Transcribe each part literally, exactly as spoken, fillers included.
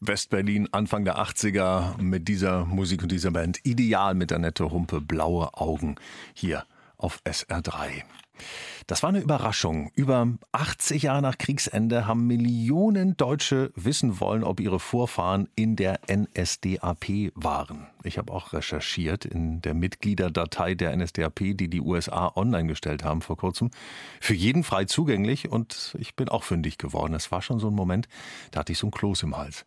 West-Berlin, Anfang der achtziger mit dieser Musik und dieser Band. Ideal mit Annette Humpe, Blaue Augen, hier auf S R drei. Das war eine Überraschung. Über achtzig Jahre nach Kriegsende haben Millionen Deutsche wissen wollen, ob ihre Vorfahren in der N S D A P waren. Ich habe auch recherchiert in der Mitgliederdatei der N S D A P, die die U S A online gestellt haben vor kurzem. Für jeden frei zugänglich, und ich bin auch fündig geworden. Es war schon so ein Moment, da hatte ich so ein Kloß im Hals.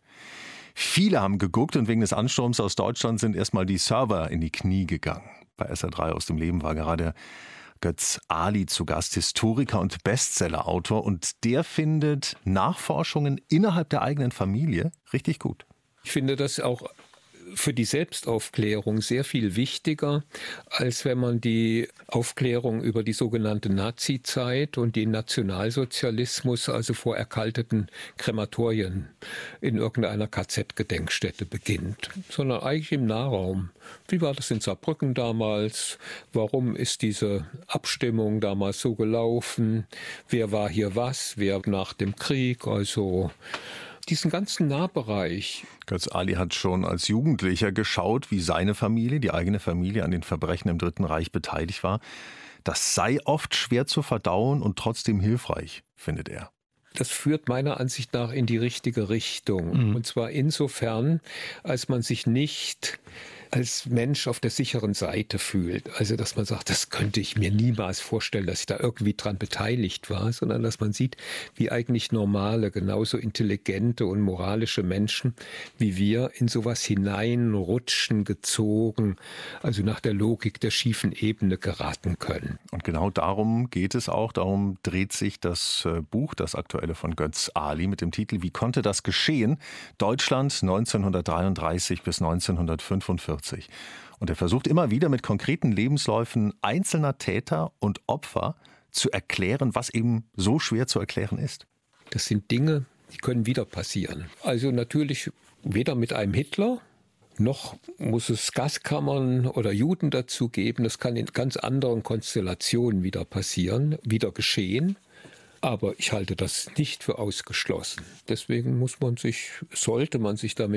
Viele haben geguckt und wegen des Ansturms aus Deutschland sind erstmal die Server in die Knie gegangen. Bei S R drei aus dem Leben war gerade Götz Ali zu Gast, Historiker und Bestsellerautor, und der findet Nachforschungen innerhalb der eigenen Familie richtig gut. Ich finde das auch für die Selbstaufklärung sehr viel wichtiger, als wenn man die Aufklärung über die sogenannte Nazizeit und den Nationalsozialismus, also vor erkalteten Krematorien in irgendeiner K Z-Gedenkstätte beginnt, sondern eigentlich im Nahraum. Wie war das in Saarbrücken damals? Warum ist diese Abstimmung damals so gelaufen? Wer war hier was? Wer nach dem Krieg? Also diesen ganzen Nahbereich. Götz Ali hat schon als Jugendlicher geschaut, wie seine Familie, die eigene Familie, an den Verbrechen im Dritten Reich beteiligt war. Das sei oft schwer zu verdauen und trotzdem hilfreich, findet er. Das führt meiner Ansicht nach in die richtige Richtung. Mhm. Und zwar insofern, als man sich nicht als Mensch auf der sicheren Seite fühlt. Also, dass man sagt, das könnte ich mir niemals vorstellen, dass ich da irgendwie dran beteiligt war, sondern dass man sieht, wie eigentlich normale, genauso intelligente und moralische Menschen wie wir in sowas hineinrutschen, gezogen, also nach der Logik der schiefen Ebene geraten können. Und genau darum geht es auch, darum dreht sich das Buch, das aktuelle von Götz Ali mit dem Titel Wie konnte das geschehen? Deutschland neunzehnhundertdreiunddreißig bis neunzehnhundertfünfundvierzig. Und er versucht immer wieder mit konkreten Lebensläufen einzelner Täter und Opfer zu erklären, was eben so schwer zu erklären ist. Das sind Dinge, die können wieder passieren. Also natürlich weder mit einem Hitler, noch muss es Gaskammern oder Juden dazu geben. Das kann in ganz anderen Konstellationen wieder passieren, wieder geschehen. Aber ich halte das nicht für ausgeschlossen. Deswegen muss man sich, sollte man sich damit